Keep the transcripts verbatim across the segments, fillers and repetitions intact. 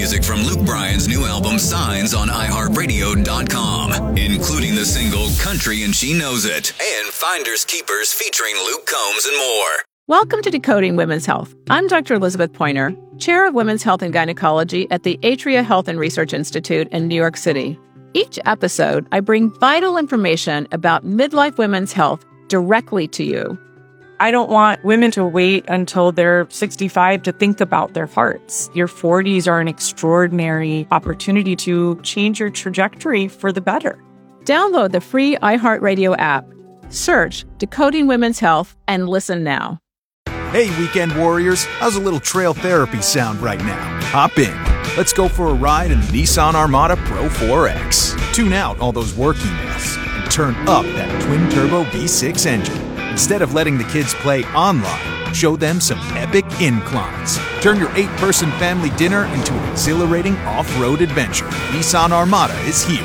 Music from Luke Bryan's new album Signs on i heart radio dot com, including the single Country and She Knows It, and Finders Keepers featuring Luke Combs and more. Welcome to Decoding Women's Health. I'm Doctor Elizabeth Pointer, Chair of Women's Health and Gynecology at the Atria Health and Research Institute in New York City. Each episode, I bring vital information about midlife women's health directly to you. I don't want women to wait until they're sixty-five to think about their hearts. Your forties are an extraordinary opportunity to change your trajectory for the better. Download the free iHeartRadio app. Search Decoding Women's Health and listen now. Hey, weekend warriors, how's a little trail therapy sound right now? Hop in. Let's go for a ride in the Nissan Armada Pro four X. Tune out all those work emails and turn up that twin-turbo V six engine. Instead of letting the kids play online, show them some epic inclines. Turn your eight-person family dinner into an exhilarating off-road adventure. Nissan Armada is here.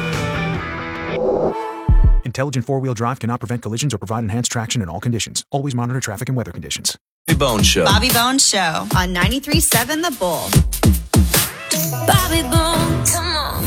Intelligent four-wheel drive cannot prevent collisions or provide enhanced traction in all conditions. Always monitor traffic and weather conditions. Bobby Bones Show. Bobby Bones Show on ninety-three point seven The Bull. Bobby Bones, come on.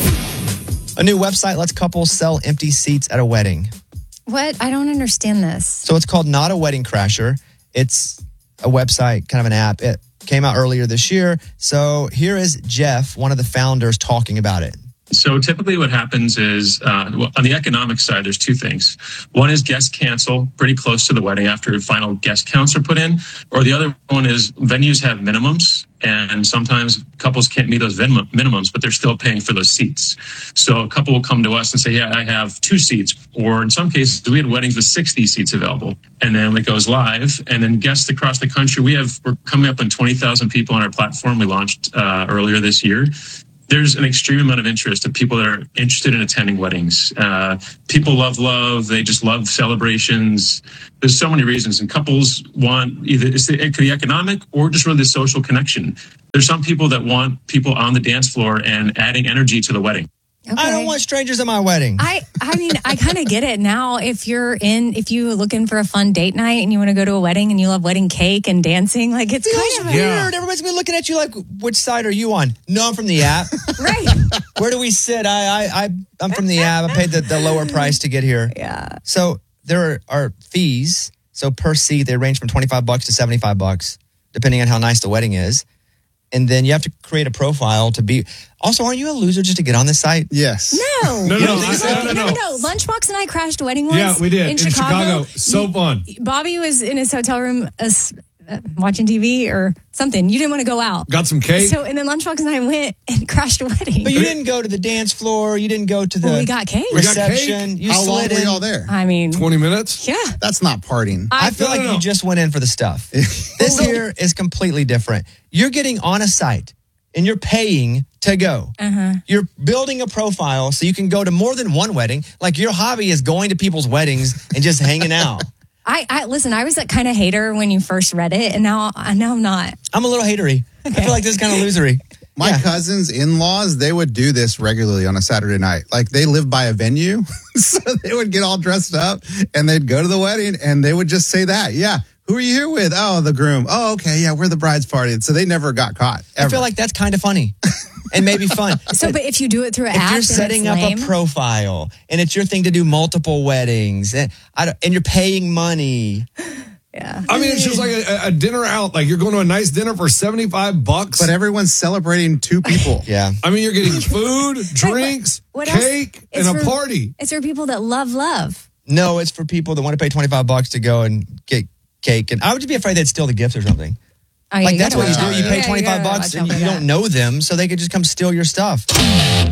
A new website lets couples sell empty seats at a wedding. What? I don't understand this. So it's called Not a Wedding Crasher. It's a website, kind of an app. It came out earlier this year. So here is Jeff, one of the founders, talking about it. So typically what happens is, uh, well, on the economic side, there's two things. One is guests cancel pretty close to the wedding after final guest counts are put in. Or the other one is venues have minimums, and sometimes couples can't meet those min- minimums, but they're still paying for those seats. So a couple will come to us and say, yeah, I have two seats. Or in some cases, we had weddings with sixty seats available. And then it goes live. And then guests across the country, we have, we're coming up on twenty thousand people on our platform. We launched uh, earlier this year. There's an extreme amount of interest of people that are interested in attending weddings. Uh, people love love. They just love celebrations. There's so many reasons. And couples want either it's the, the economic or just really the social connection. There's some people that want people on the dance floor and adding energy to the wedding. Okay. I don't want strangers at my wedding. I, I mean, I kind of get it now. If you're in, if you're looking for a fun date night and you want to go to a wedding and you love wedding cake and dancing, like it's Feels kind of weird. yeah. Everybody's gonna be looking at you like, which side are you on? No, I'm from the app. Right. Where do we sit? I, I, I, I'm from the app. I paid the, the lower price to get here. Yeah. So there are, are fees. So per seat, they range from twenty-five bucks to seventy-five bucks, depending on how nice the wedding is. And then you have to create a profile to be. Also, aren't you a loser just to get on this site? Yes. No. No, no, no, I- like, no, no, no, no. no. Lunchbox and I crashed a wedding once. Yeah, we did. In, In Chicago. Chicago. So fun. Bobby was in his hotel room uh, uh, watching T V or something. You didn't want to go out. Got some cake. So, and then Lunchbox and I went and crashed a wedding. But you didn't go to the dance floor. You didn't go to the Well, we got cake. We got reception. cake? You How long slid were in. y'all there? I mean, twenty minutes? yeah. That's not partying. I, I feel No, like no, no. you just went in for the stuff. This here is completely different. You're getting on a site and you're paying to go. Uh-huh. You're building a profile so you can go to more than one wedding. Like your hobby is going to people's weddings and just hanging out. I, I listen. I was that kind of hater when you first read it, and now, now I'm not. I'm a little hatery. I feel like this is kind of losery. My Yeah. cousins' in-laws, they would do this regularly on a Saturday night. Like they live by a venue, so they would get all dressed up and they'd go to the wedding and they would just say that. Yeah. Who are you here with? Oh, the groom. Oh, okay. Yeah, we're the bride's party. So they never got caught. Ever. I feel like that's kind of funny and maybe fun. So, but if you do it through an If app, you're then setting it's up lame. a profile and it's your thing to do multiple weddings and, I don't, and you're paying money. Yeah. I mean, it's just like a, a dinner out. Like you're going to a nice dinner for seventy-five bucks. But everyone's celebrating two people. Yeah. I mean, you're getting food, drinks, What else? cake, It's and a for- party. It's for people that love love. No, it's for people that want to pay twenty-five bucks to go and get cake. And I would just be afraid they'd steal the gifts or something. Oh, yeah, Like you that's gotta what you watch do. out. You pay Yeah, twenty-five gotta bucks watch and out you for don't that. know them, so they could just come steal your stuff.